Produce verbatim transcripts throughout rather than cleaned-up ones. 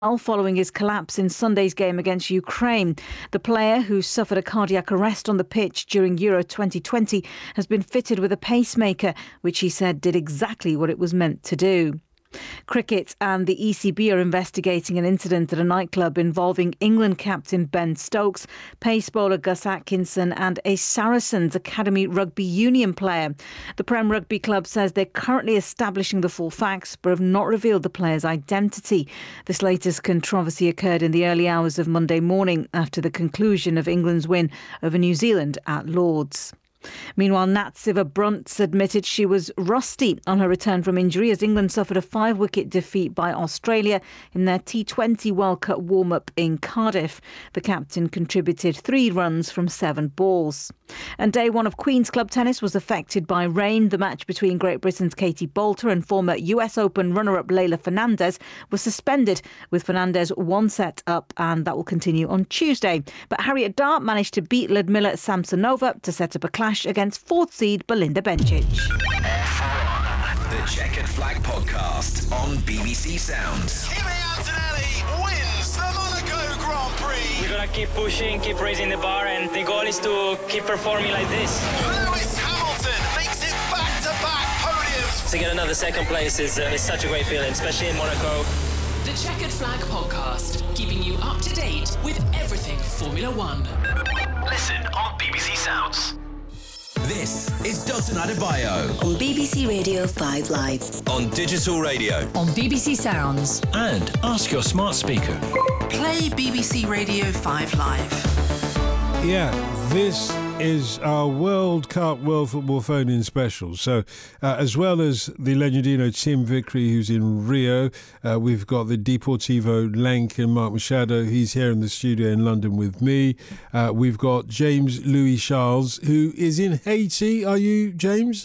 following his collapse in Sunday's game against Ukraine. The player, who suffered a cardiac arrest on the pitch during Euro twenty twenty, has been fitted with a pacemaker, which he said did exactly what it was meant to do. Cricket and the E C B are investigating an incident at a nightclub involving England captain Ben Stokes, pace bowler Gus Atkinson and a Saracens Academy Rugby Union player. The Prem Rugby Club says they're currently establishing the full facts but have not revealed the player's identity. This latest controversy occurred in the early hours of Monday morning after the conclusion of England's win over New Zealand at Lord's. Meanwhile, Nat Sciver-Brunt admitted she was rusty on her return from injury as England suffered a five-wicket defeat by Australia in their T twenty World Cup warm-up in Cardiff. The captain contributed three runs from seven balls. And day one of Queen's Club tennis was affected by rain. The match between Great Britain's Katie Boulter and former U S Open runner-up Leylah Fernandez was suspended, with Fernandez one set up, and that will continue on Tuesday. But Harriet Dart managed to beat Ludmila Samsonova to set up a clash against fourth seed Belinda Bencic. The Checkered Flag Podcast on B B C Sounds. Kimi Antonelli wins the Monaco Grand Prix. We're going to keep pushing, keep raising the bar, and the goal is to keep performing like this. Lewis Hamilton makes it back-to-back podiums. To get another second place is, uh, is such a great feeling, especially in Monaco. The Checkered Flag Podcast, keeping you up to date with everything Formula One. Listen on B B C Sounds. This is Dotun Adebayo on B B C Radio five Live, on digital radio, On B B C Sounds. And ask your smart speaker. Play B B C Radio five Live. Yeah, this is our World Cup World Football Phone-In special. So, uh, as well as the Legendino Tim Vickery, who's in Rio, uh, we've got the Deportivo Lank and Mark Machado. He's here in the studio in London with me. Uh, we've got James Louis Charles, who is in Haiti. Are you, James?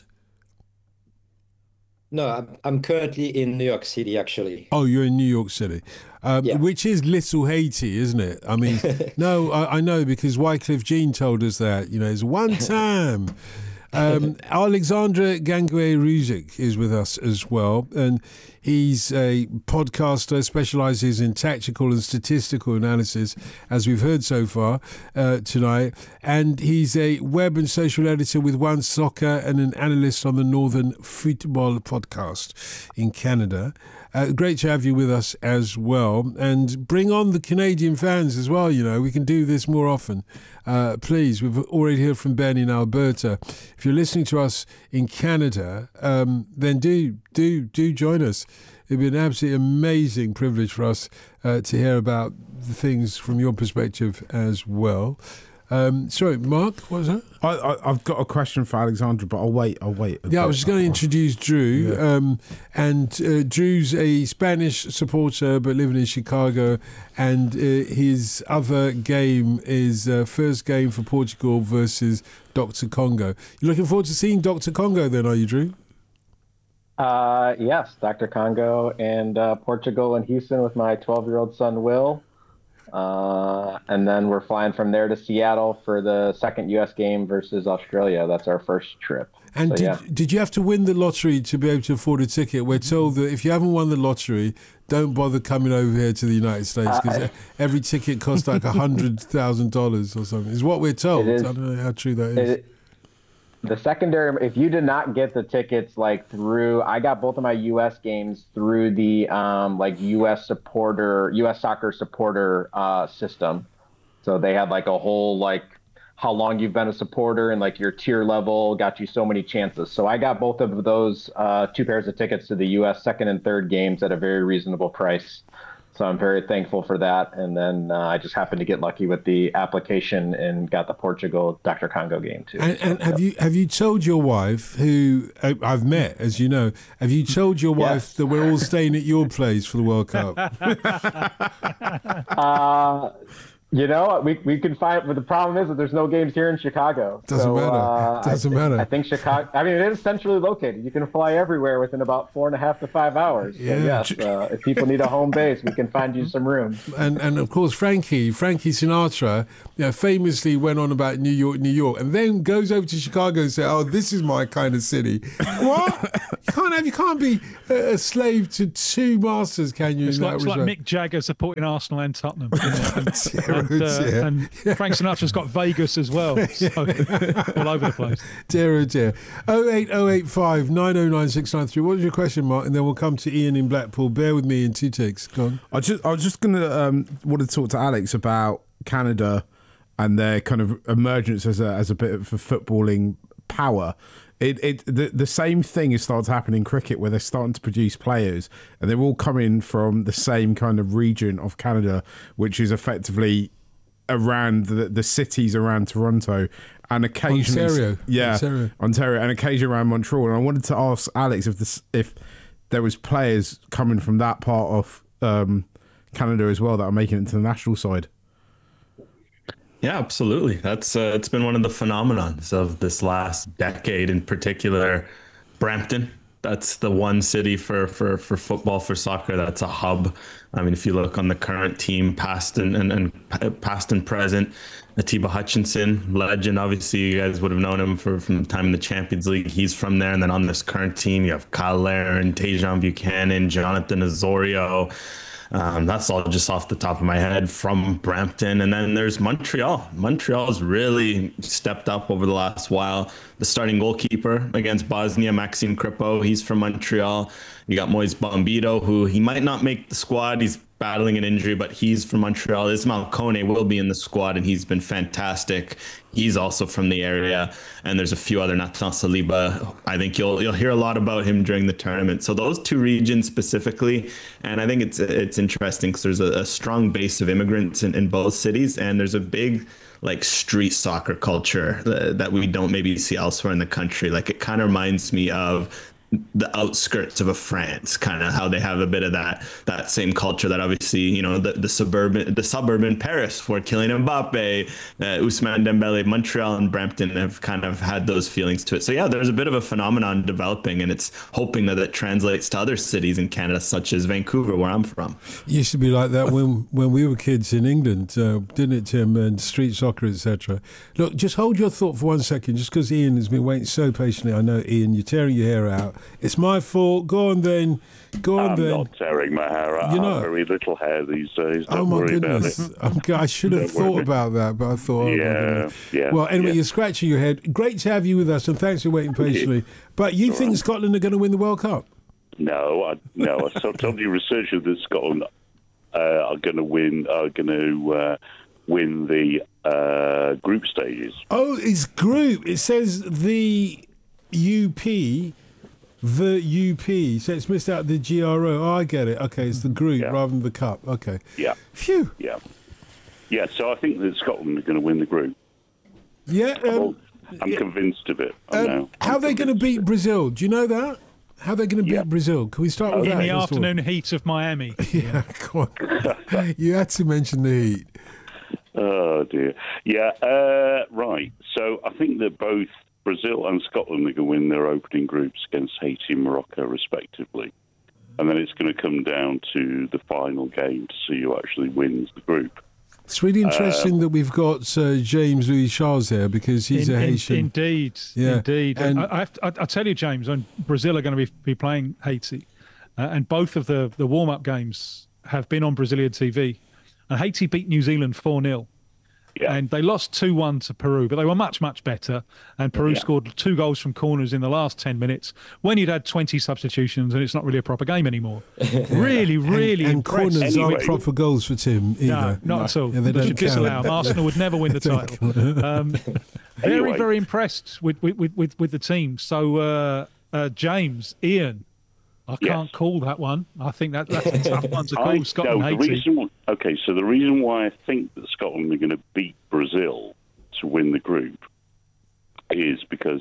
No, I'm, I'm currently in New York City, actually. Oh, you're in New York City, um, Yeah. which is Little Haiti, isn't it? I mean, no, I, I know because Wycliffe Jean told us that, you know, it's one time. Um, Alexandra Gangué-Ruzic is with us as well, and he's a podcaster, specialises in tactical and statistical analysis, as we've heard so far uh, tonight, and he's a web and social editor with One Soccer and an analyst on the Northern Football podcast in Canada. Uh, great to have you with us as well, and bring on the Canadian fans as well. You know, we can do this more often. Uh, please, we've already heard from Ben in Alberta. If you're listening to us in Canada, um, then do do do join us. It'd be an absolutely amazing privilege for us uh, to hear about the things from your perspective as well. Um, sorry, Mark, what was that? I, I, I've got a question for Alexandra, but I'll wait. I'll wait. Yeah, I was just going to introduce Drew. Yeah. Um, and uh, Drew's a Spanish supporter, but living in Chicago. And uh, his other game is uh, first game for Portugal versus Doctor Congo. You're looking forward to seeing Doctor Congo then, are you, Drew? Uh, yes, Doctor Congo and uh, Portugal and Houston with my twelve-year-old son, Will. Uh, and then we're flying from there to Seattle for the second U S game versus Australia. That's our first trip. And so, did, yeah. did you have to win the lottery to be able to afford a ticket? We're told that if you haven't won the lottery, don't bother coming over here to the United States because Uh, every ticket costs like one hundred thousand dollars or something. Is what we're told. It is. I don't know how true that is. It, the secondary, if you did not get the tickets like through, I got both of my U S games through the um, like U S supporter, U S soccer supporter uh, system. So they had like a whole like how long you've been a supporter and like your tier level got you so many chances. So I got both of those uh, two pairs of tickets to the U S second and third games at a very reasonable price. So I'm very thankful for that. And then uh, I just happened to get lucky with the application and got the Portugal Doctor Congo game too. And, and so, have yeah. you have you told your wife, who uh, I've met, as you know, have you told your wife Yes. that we're all staying at your place for the World Cup? Uh, You know, we we can find, but the problem is that there's no games here in Chicago. Doesn't so, matter. Uh, Doesn't I, matter. I think Chicago. I mean, it is centrally located. You can fly everywhere within about four and a half to five hours. So, Yeah. yes, uh, if people need a home base, we can find you some room. And and of course, Frankie, Frankie Sinatra, you know, famously went on about New York, New York, and then goes over to Chicago and says, "Oh, this is my kind of city." What? You can't have, you can't be a a slave to two masters, can you? It's in like, that it's like respect? Mick Jagger supporting Arsenal and Tottenham. You know, and, Dear, oh and, uh, dear. and Frank Sinatra's got Vegas as well, so all over the place. Dear, oh dear. oh eight oh eight five nine oh nine six nine three. What was your question, Mark? And then we'll come to Ian in Blackpool. Bear with me in two ticks. Go on. I just, I was just gonna um, want to talk to Alex about Canada and their kind of emergence as a as a bit of a footballing power. It it the the same thing is starting to happen in cricket, where they're starting to produce players, and they're all coming from the same kind of region of Canada, which is effectively around the the cities around Toronto, and occasionally Ontario. yeah, Ontario. Ontario, and occasionally around Montreal. And I wanted to ask Alex if this if there was players coming from that part of um, Canada as well that are making it to the national side. Yeah, absolutely. That's uh, it's been one of the phenomenons of this last decade, in particular, Brampton. That's the one city for, for, for football, for soccer. That's a hub. I mean, if you look on the current team, past and, and, and past and present, Atiba Hutchinson, legend. Obviously, you guys would have known him for, from the time in the Champions League. He's from there. And then on this current team, you have Kyle Larin, Tajon Buchanan, Jonathan Osorio. Um, that's all just off the top of my head from Brampton. And then there's Montreal. Montreal's really stepped up over the last while. The starting goalkeeper against Bosnia, Maxime Kripo, he's from Montreal. You got Moise Bombito, who he might not make the squad. He's battling an injury, but he's from Montreal. Ismail Kone will be in the squad, and he's been fantastic. He's also from the area. And there's a few other, Nathan Saliba. I think you'll you'll hear a lot about him during the tournament. So those two regions specifically, and I think it's it's interesting because there's a, a strong base of immigrants in, in both cities, and there's a big like street soccer culture uh, that we don't maybe see elsewhere in the country. Like it kind of reminds me of the outskirts of a France, kind of how they have a bit of that that same culture that obviously, you know, the, the suburban the suburban Paris, where Kylian Mbappe, uh, Ousmane Dembele, Montreal and Brampton have kind of had those feelings to it. So yeah, there's a bit of a phenomenon developing, and it's hoping that it translates to other cities in Canada, such as Vancouver, where I'm from. It used to be like that when when we were kids in England, uh, didn't it, Tim? And street soccer, et cetera. Look, just hold your thought for one second, just because Ian has been waiting so patiently. I know, Ian, you're tearing your hair out. It's my fault. Go on then. Go on I'm then. I'm not tearing my hair out. You're I not? have very little hair these days. Don't Oh my worry goodness! about it. I'm, I should have Don't thought worry. about that, but I thought, oh, my Yeah, goodness. yeah, Well, anyway, yeah. you're scratching your head. Great to have you with us, and thanks for waiting Thank you. patiently. But you All think right. Scotland are going to win the World Cup? No, I, no. I saw told you researchers that Scotland uh, are going to win. Are going to uh, win the uh, group stages. Oh, it's group. It says the U P. The U P, so it's missed out the G R O. Oh, I get it. Okay, it's the group Yeah. rather than the cup. Okay. Yeah. Phew. Yeah. Yeah. So I think that Scotland are going to win the group. Yeah. Um, I'm yeah. convinced of it. I um, know. how are they going to beat Brazil? Do you know that? How are they going to beat Brazil? Can we start with In that? the first of all? afternoon heat of Miami. Yeah, come on. You had to mention the heat. Oh dear. Yeah. Uh, right. So I think that both Brazil and Scotland are going to win their opening groups against Haiti and Morocco, respectively. And then it's going to come down to the final game to see who actually wins the group. It's really interesting Um, that we've got uh, James Louis Charles there because he's In- a in- Haitian. Indeed, Yeah. indeed. And- I, I, have to, I, I tell you, James, when Brazil are going to be, be playing Haiti, uh, and both of the, the warm-up games have been on Brazilian T V, and Haiti beat New Zealand four nil. Yeah. And they lost two one to Peru, but they were much, much better. And Peru Yeah. scored two goals from corners in the last ten minutes when you'd had twenty substitutions and it's not really a proper game anymore. Really, really And, and impressed. corners aren't proper goals for Tim either. No, not at all. Yeah, they They don't should disallow count. them. Arsenal would never win the They don't title. count. Um, very, Anyway. very impressed with, with, with, with, with the team. So, uh, uh, James, Ian, I Yes. can't call that one. I think that, that's a tough one to I- call. Scotland, no, the Haiti. reason, okay, so the reason why I think that Scotland are going to beat Brazil to win the group is because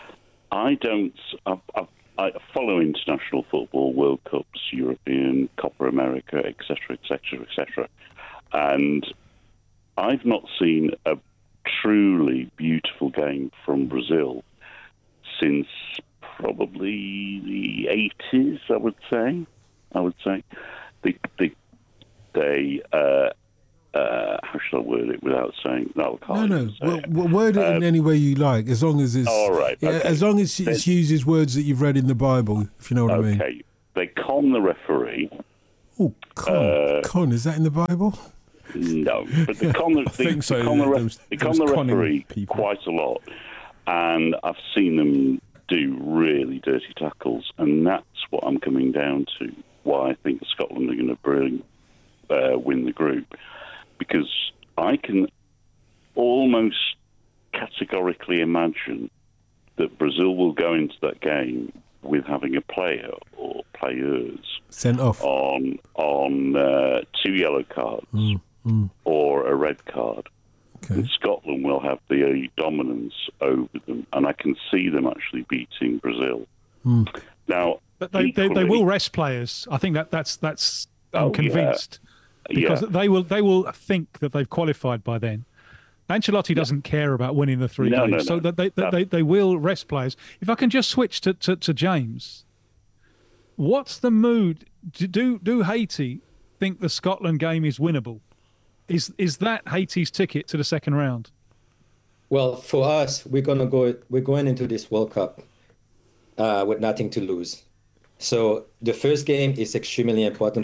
I don't. I, I, I follow international football, World Cups, European, Copa America, et cetera, et cetera, et cetera, and I've not seen a truly beautiful game from Brazil since probably the eighties, I would say. I would say. They, they, they uh, uh, how should I word it without saying, no, I can't. No, no, well, well, word it um, in any way you like, as long as it's, all right, okay. as long as it uses words that you've read in the Bible, if you know what okay. I mean. Okay, they con the referee. Oh, con, uh, con, is that in the Bible? No, but they con the, they, they so. con the, ref, they con the referee people. quite a lot, and I've seen them do really dirty tackles, and that's what I'm coming down to, why I think Scotland are going to bring, uh, win the group, because I can almost categorically imagine that Brazil will go into that game with having a player or players sent off on on uh, two yellow cards mm, mm. or a red card. Okay. And Scotland will have the dominance over them, and I can see them actually beating Brazil. Mm. Now, but they, equally, they they will rest players. I think that that's that's I'm oh, convinced yeah. because yeah. they will they will think that they've qualified by then. Ancelotti doesn't yeah. care about winning the three no, games, no, no. so that they, no. they they will rest players. If I can just switch to, to, to James, what's the mood? Do do Haiti think the Scotland game is winnable? Is is that Haiti's ticket to the second round? Well, for us, we're gonna go. We're going into this World Cup uh, with nothing to lose. So the first game is extremely important